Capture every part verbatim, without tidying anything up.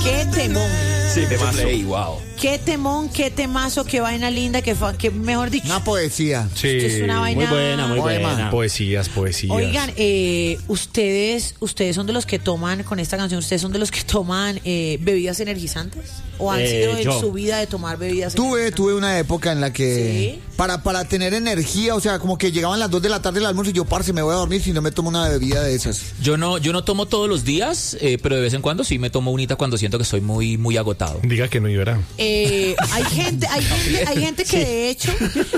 Qué temón. Sí, temazo. Wow. Qué temón, qué temazo, qué vaina linda, qué, fa- qué mejor dicho. Una poesía. Sí. Esto es una vaina Muy buena, muy Poema. buena. Poesías, poesías. Oigan, eh, ustedes, ustedes son de los que toman con esta canción, ustedes son de los que toman eh, bebidas energizantes o han Eh, sido en yo. su vida de tomar bebidas Tuve, energizantes. tuve una época en la que Sí. para, para tener energía, o sea, como que llegaban las dos de la tarde el almuerzo y yo, parce, me voy a dormir si no me tomo una bebida de esas. Yo no, yo no tomo todos los días, eh, pero de vez en cuando sí me tomo unita cuando siento que estoy muy, muy agotado. Diga que no, y verá. Eh, hay gente, hay gente, hay gente que de hecho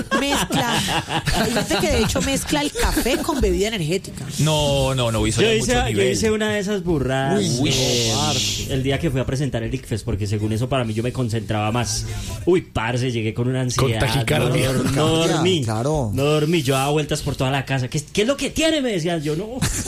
mezcla, hay gente que de hecho mezcla el café con bebida energética. No, no, no, hizo Yo ya hice, mucho yo nivel. hice una de esas burradas Uy, eh, no, el día que fui a presentar el ICFES, porque según eso para mí yo me concentraba más. Uy, parce, llegué con una ansiedad. Con taquicardia. No, no dormí. Claro. No dormí, yo daba vueltas por toda la casa. ¿Qué, qué es lo que tiene? Me decían, yo no.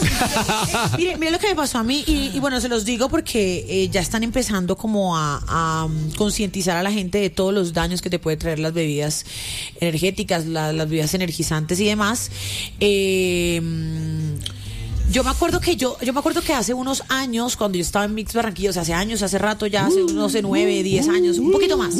Mire, mire lo que me pasó a mí y, y bueno, se los digo porque eh, ya están empezando como a, a um, concientizar a la gente de todos los daños que te puede traer las bebidas energéticas, la- las bebidas energizantes y demás. Eh, Yo me acuerdo que yo, yo me acuerdo que hace unos años, cuando yo estaba en Mix Barranquilla, o sea, hace años, hace rato ya, hace unos nueve, diez años, un poquito más.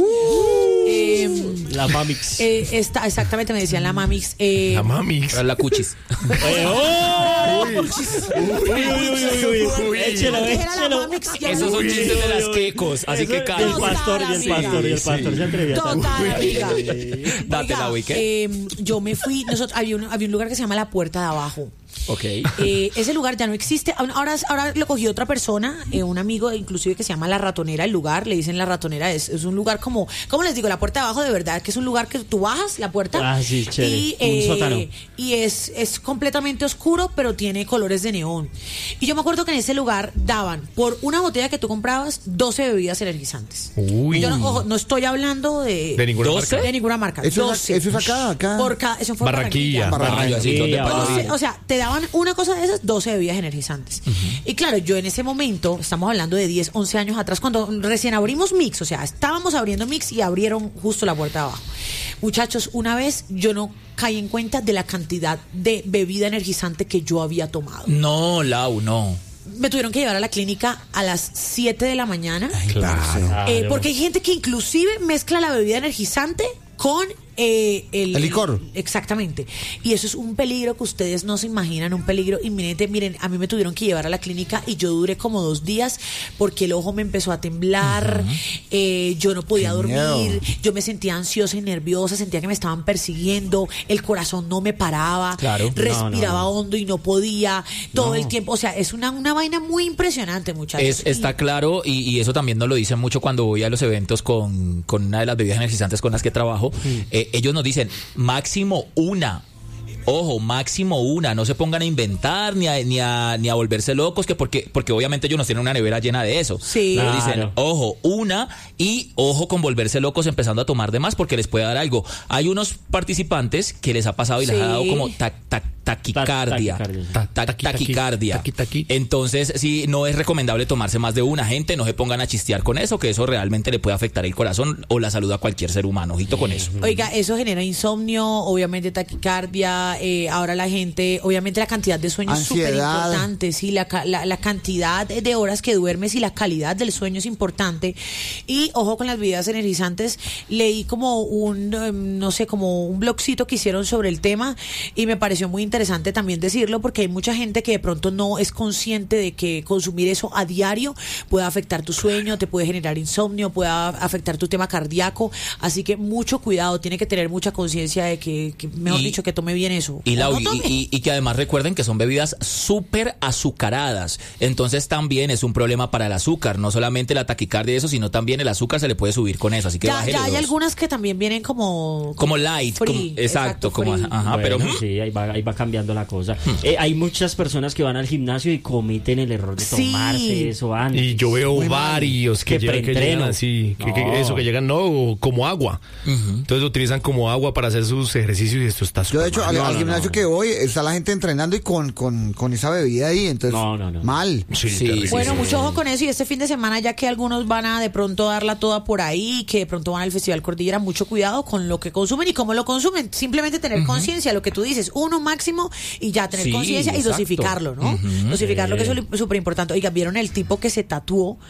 Eh, La Mamix. eh, esta, exactamente, me decían la Mamix. Eh, La mami. La cuchis. Eh, ¡oh! Uy, uy, uy, uy, uy. Échelo, antes era la échelo. Mamix, ya Esos no. son chistes de las quecos, así Eso- que y el calma. pastor, y el pastor, y el pastor se atrevía a Total, amiga. Date la Oiga, Wiki. eh, yo me fui, nosotros, había, un, había un lugar que se llama La Puerta de Abajo. Ok. Eh, ese lugar ya no existe. Ahora, ahora lo cogió otra persona, eh, un amigo inclusive que se llama La Ratonera, el lugar, le dicen La Ratonera, es, es un lugar como, ¿cómo les digo? La Puerta de Abajo, de verdad, que es un lugar que tú bajas la puerta Ah, sí, chévere. y, Un sótano. y es, es completamente oscuro, pero tiene colores de neón. Y yo me acuerdo que en ese lugar daban, por una botella que tú comprabas, doce bebidas energizantes. Uy. Yo no, ojo, no estoy hablando de, De ninguna ¿doce? marca. de ninguna marca. Eso es, doce. eso es acá, acá. Por cada, eso fue en Barranquilla. Barranquilla. Ah, yo así, ¿dónde Sí, para abajo. ir? doce, o sea, te daban una cosa de esas, doce bebidas energizantes. Y claro, yo en ese momento, estamos hablando de diez, once años atrás, cuando recién abrimos Mix, o sea, estábamos abriendo Mix y abrieron justo la puerta de abajo. Muchachos, una vez yo no caí en cuenta de la cantidad de bebida energizante que yo había tomado. No, Lau, no. Me tuvieron que llevar a la clínica a las siete de la mañana. Claro. Eh, porque hay gente que inclusive mezcla la bebida energizante con eh, el, El licor. Exactamente. Y eso es un peligro que ustedes no se imaginan, un peligro inminente. Miren, a mí me tuvieron que llevar a la clínica y yo duré como dos días porque el ojo me empezó a temblar, eh, yo no podía Qué dormir, miedo. yo me sentía ansiosa y nerviosa, sentía que me estaban persiguiendo, el corazón no me paraba, Claro. respiraba No, no, no. hondo y no podía, todo el tiempo. O sea, es una, una vaina muy impresionante, muchachos. Es, está Y- claro, y, y eso también nos lo dicen mucho cuando voy a los eventos con, con una de las bebidas energizantes con las que trabajo. Eh, ellos nos dicen máximo una. Ojo, máximo una, no se pongan a inventar ni a, ni a, ni a volverse locos, que porque, porque obviamente ellos nos tienen una nevera llena de eso. Sí. Pero Claro. dicen, ojo, una, y ojo con volverse locos empezando a tomar de más porque les puede dar algo. Hay unos participantes que les ha pasado y les Sí. ha dado como ta- ta- taquicardia. taquicardia. Ta- Ta- taqui, taqui, taquicardia. taqui, taqui. Entonces, sí, no es recomendable tomarse más de una. Gente, no se pongan a chistear con eso, que eso realmente le puede afectar el corazón o la salud a cualquier ser humano. Ojito con eso. Oiga, eso genera insomnio, obviamente taquicardia, eh, ahora la gente, obviamente la cantidad de sueño es súper Ansiedad. importante, sí, la, ca- la, la cantidad de horas que duermes y la calidad del sueño es importante. Y ojo con las bebidas energizantes, leí como un, em, no sé, como un blogcito que hicieron sobre el tema y me pareció muy interesante también decirlo porque hay mucha gente que de pronto no es consciente de que consumir eso a diario puede afectar tu sueño, te puede generar insomnio, puede a- afectar tu tema cardíaco, así que mucho cuidado, tiene que tener mucha conciencia de que, que, mejor Y- dicho, que tome bien eso. Y, O Lau, no y- tome. y- y que además recuerden que son bebidas súper azucaradas. Entonces también es un problema para el azúcar. No solamente la taquicardia y eso, sino también el azúcar se le puede subir con eso. Así que ya, bájele ya hay dos. algunas que también vienen como Como light. free, como- exacto, como, free. ajá, Bueno, pero sí, ahí va, ahí va cambiando la cosa. Eh, hay muchas personas que van al gimnasio y cometen el error de Sí. tomarse eso antes. Y yo veo Muy mal. varios que, Que llegan, que preentreno. llegan así, que, que No. eso, que llegan, no, como agua. Entonces lo utilizan como agua para hacer sus ejercicios y esto está Yo, de hecho, al, No, al no, gimnasio no. que voy, está la gente entrenando y con, con, con esa bebida ahí, entonces, No, no, no. mal. Sí, Sí, terrible. Bueno, mucho ojo con eso y este fin de semana ya que algunos van a de pronto darla toda por ahí, que de pronto van al Festival Cordillera, mucho cuidado con lo que consumen y cómo lo consumen. Simplemente tener conciencia, lo que tú dices, uno máximo y ya tener Sí, conciencia y exacto. dosificarlo, ¿no? Dosificarlo, que eso es súper importante. Oiga, ¿vieron el tipo que se tatuó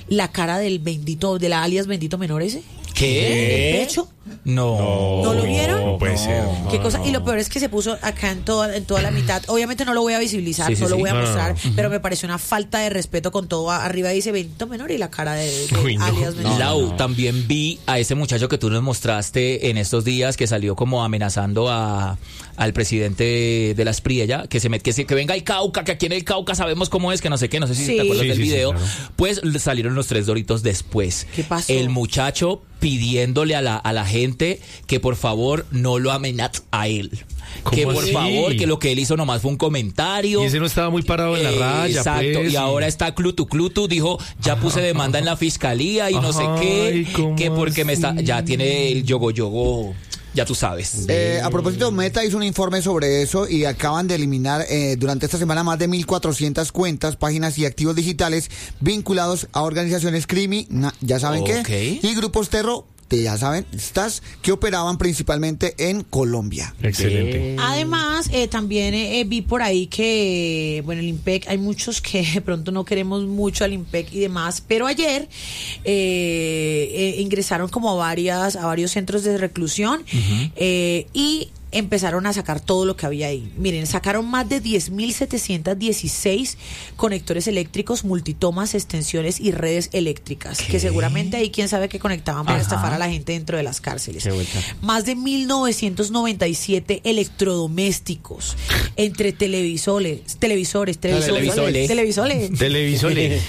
la cara del bendito, de la alias Bendito Menor ese. ¿Qué? ¿El pecho? No. ¿No lo vieron? No puede ser. ¿Qué No, cosa? no. Y lo peor es que se puso acá en toda, en toda la mitad. Obviamente no lo voy a visibilizar, Sí, sí, no lo sí. voy a No, no, mostrar, no. pero me pareció una falta de respeto con todo. Arriba dice Bendito Menor y la cara de, de Uy, no. alias Bendito. Lau, también vi a ese muchacho que tú nos mostraste en estos días que salió como amenazando a al presidente de la Espriella, que se met, que, se, que venga el Cauca, que aquí en el Cauca sabemos cómo es, que no sé qué, no sé si Sí. te acuerdas Sí, del sí, sí, video. claro. Pues salieron los tres doritos después. ¿Qué pasó? El muchacho pidiéndole a la, a la gente que por favor no lo amenace a él. ¿Cómo Que por así? favor, que lo que él hizo nomás fue un comentario. Y ese no estaba muy parado en la raya. Exacto, pues, y ahora está Clutu Clutu, dijo, ya puse demanda en la fiscalía y no sé qué, Ay, ¿cómo que porque me está, así? ya tiene el yogo yogo, ya tú sabes. Eh, a propósito, Meta hizo un informe sobre eso y acaban de eliminar eh, durante esta semana más de mil cuatrocientas cuentas, páginas y activos digitales vinculados a organizaciones crimi, na- ya saben Ok. qué, y grupos terro, de, ya saben, estas que operaban principalmente en Colombia. Excelente. Además, eh, también eh, vi por ahí que, bueno, el IMPEC, hay muchos que de pronto no queremos mucho al IMPEC y demás, pero ayer eh, eh, ingresaron como a, varias, a varios centros de reclusión eh, y empezaron a sacar todo lo que había ahí. Miren, sacaron más de diez mil setecientos dieciséis conectores eléctricos, multitomas, extensiones y redes eléctricas, que seguramente ahí quién sabe qué conectaban para Ajá. estafar a la gente dentro de las cárceles. Qué vuelta. Más de mil novecientos noventa y siete electrodomésticos entre televisores, televisores, televisores, Televisores. televisores. Televisores.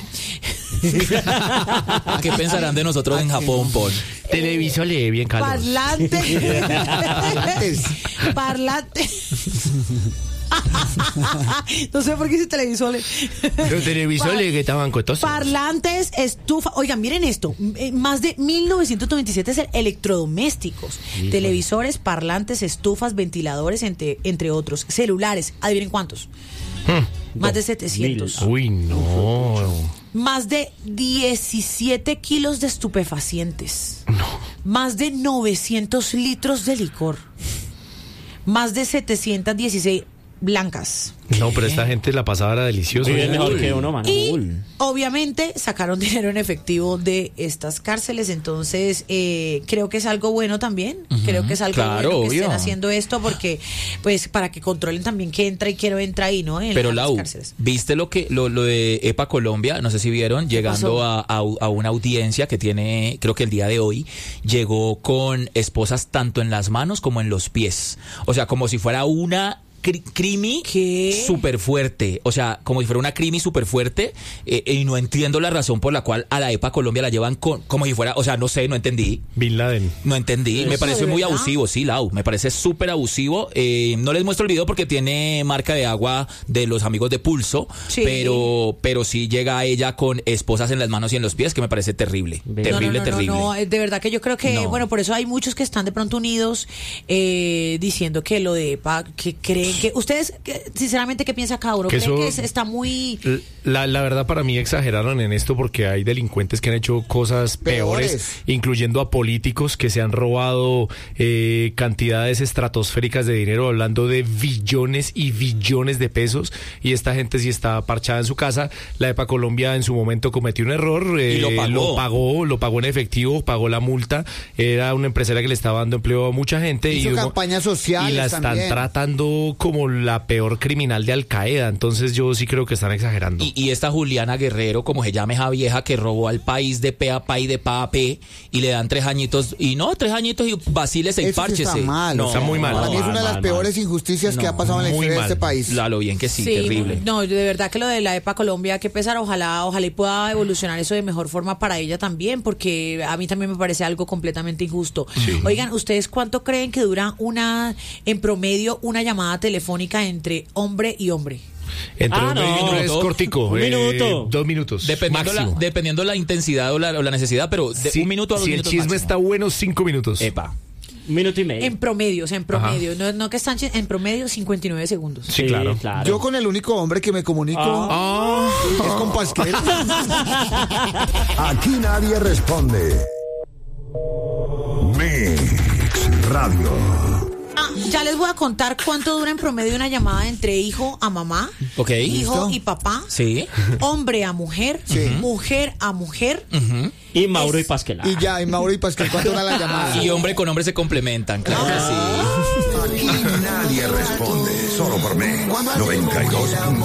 ¿Qué pensarán de nosotros en Japón, Pon? Televisores, bien calor. Parlante. Parlantes. Parlante. No sé por qué dice televisores. Los televisores que estaban costosos. Parlantes, estufa. Oigan, miren esto. eh, Más de mil novecientos noventa y siete es el electrodomésticos. Televisores, parlantes, estufas, ventiladores, entre, entre otros. Celulares. Adivinen cuántos. Más de setecientos. Uy, no. Más de diecisiete kilos de estupefacientes. Más de novecientos litros de licor. Más de setecientos dieciséis blancas. No, pero esta gente la pasaba era delicioso. Vive mejor que uno, mano. Y Uy. obviamente sacaron dinero en efectivo de estas cárceles, entonces eh, creo que es algo bueno también, creo que es algo claro, bueno que obvio. estén haciendo esto porque pues para que controlen también qué entra y qué no entra ahí, ¿no? En Pero las Lau, cárceles. ¿viste lo que lo, lo de EPA Colombia? No sé si vieron, llegando pasó? a, a, a una audiencia que tiene, creo que el día de hoy, llegó con esposas tanto en las manos como en los pies. O sea, como si fuera una cri- crimi ¿Qué? súper fuerte. O sea, como si fuera una crimi súper fuerte. Eh, y no entiendo la razón por la cual a la EPA Colombia la llevan con, como si fuera, o sea, no sé, no entendí. Bin Laden. No entendí, me ¿Eso pareció de muy verdad? abusivo, sí, Lau, me parece súper abusivo. Eh, no les muestro el video porque tiene marca de agua de los amigos de Pulso, Sí. pero pero sí llega ella con esposas en las manos y en los pies, que me parece terrible, Ve. terrible, no, no, no, terrible. No, no, de verdad que yo creo que, No. bueno, por eso hay muchos que están de pronto unidos eh, diciendo que lo de EPA, que creen que, ustedes, que, sinceramente, ¿qué piensa cada uno? Que ¿Creen eso- que es- está muy... La, la verdad para mí exageraron en esto porque hay delincuentes que han hecho cosas peores, Peores. incluyendo a políticos que se han robado eh, cantidades estratosféricas de dinero, hablando de billones y billones de pesos, y esta gente sí está parchada en su casa. La EPA Colombia en su momento cometió un error, eh, Y lo pagó. lo pagó, lo pagó en efectivo, pagó la multa, era una empresaria que le estaba dando empleo a mucha gente Hizo y, hubo- campañas sociales y la están también. tratando como la peor criminal de Al Qaeda, entonces yo sí creo que están exagerando. Y, y esta Juliana Guerrero, como se llama esa vieja que robó al país de pe a pa y de pa a pe, y le dan tres añitos, y no, tres añitos y vacílese y Eso sí párchese. está mal. No, está muy mal. Para mí es una de las mal, peores mal. injusticias que No, ha pasado en la muy historia de mal. este país. La lo bien que sí, terrible. No, de verdad que lo de la EPA Colombia, que pesar, ojalá, ojalá y pueda evolucionar eso de mejor forma para ella también, porque a mí también me parece algo completamente injusto. Oigan, ¿ustedes cuánto creen que dura una, en promedio, una llamada telefónica entre hombre y hombre? Entre Ah, un no. minuto es Minuto. cortico. Un eh, minuto. Dos minutos. Dependiendo la, máximo. dependiendo la intensidad o la, o la necesidad, pero de Si- un minuto a dos Si el minutos chisme máximo. está bueno, cinco minutos. Epa. Un minuto y medio. En promedio, o sea, en promedio, no, no que están chi- en promedio cincuenta y nueve segundos. Sí, claro. Yo con el único hombre que me comunico Ah. es con Pasquel. Aquí nadie responde. Mix Radio. Ah, ya les voy a contar cuánto dura en promedio una llamada entre hijo a mamá, Ok. hijo ¿Listo? y papá, Sí. hombre a mujer, mujer a mujer. Ujú. Y Mauro Es- y Pasquela. Y ya, y Mauro y Pascal, ¿cuánto era la llamada? Y hombre con hombre se complementan, claro que sí. Aquí nadie responde, solo por mí. noventa y dos punto